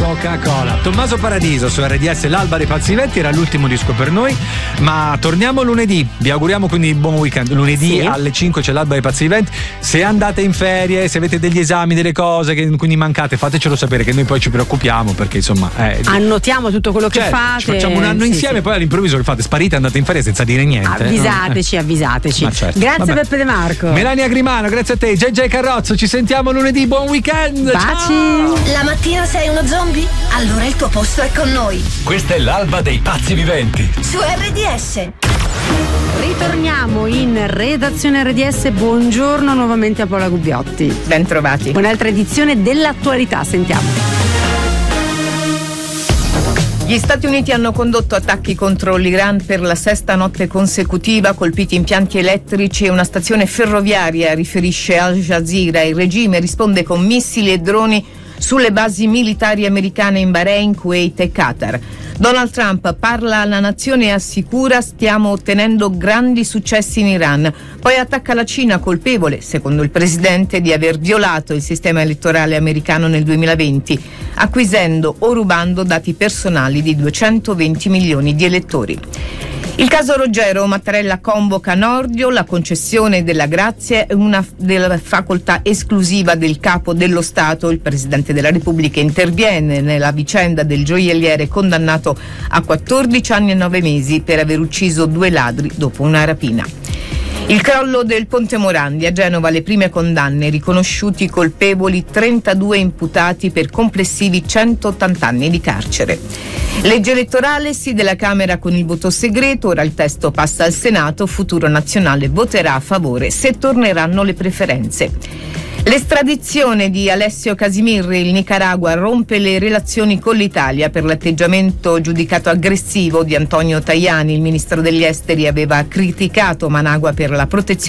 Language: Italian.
Coca-Cola. Tommaso Paradiso su RDS, l'alba dei pazzi venti, era l'ultimo disco per noi, ma torniamo lunedì. Vi auguriamo quindi buon weekend. Lunedì alle 5 c'è l'alba dei pazzi venti. Se andate in ferie, se avete degli esami, delle cose che quindi mancate, fatecelo sapere che noi poi ci preoccupiamo, perché insomma annotiamo tutto quello che fate. Ci facciamo un anno insieme, poi all'improvviso che fate? Sparite, andate in ferie senza dire niente. Avvisateci. Ma certo. Grazie Peppe De Marco. Melania Grimano, grazie a te. JJ Carrozzo, ci sentiamo lunedì, buon weekend. Baci. Ciao. La mattina sei uno zombie? Allora il tuo posto è con noi. Questa è l'alba dei pazzi viventi Su RDS. Ritorniamo in redazione RDS. Buongiorno nuovamente a Paola Gubbiotti. Ben trovati. Un'altra edizione dell'attualità, sentiamo. Gli Stati Uniti hanno condotto attacchi contro l'Iran per la sesta notte consecutiva, colpiti impianti elettrici e una stazione ferroviaria, riferisce Al Jazeera. Il regime risponde con missili e droni sulle basi militari americane in Bahrain, Kuwait e Qatar. Donald Trump parla alla nazione e assicura: stiamo ottenendo grandi successi in Iran. Poi attacca la Cina, colpevole, secondo il presidente, di aver violato il sistema elettorale americano nel 2020, acquisendo o rubando dati personali di 220 milioni di elettori. Il caso Ruggero, Mattarella convoca Nordio, la concessione della grazia è una della facoltà esclusiva del capo dello Stato. Il Presidente della Repubblica interviene nella vicenda del gioielliere condannato a 14 anni e 9 mesi per aver ucciso 2 ladri dopo una rapina. Il crollo del Ponte Morandi, a Genova le prime condanne, riconosciuti colpevoli 32 imputati per complessivi 180 anni di carcere. Legge elettorale, sì della Camera con il voto segreto, ora il testo passa al Senato, Futuro Nazionale voterà a favore se torneranno le preferenze. L'estradizione di Alessio Casimirri, il Nicaragua rompe le relazioni con l'Italia per l'atteggiamento giudicato aggressivo di Antonio Tajani. Il ministro degli esteri aveva criticato Managua per la protezione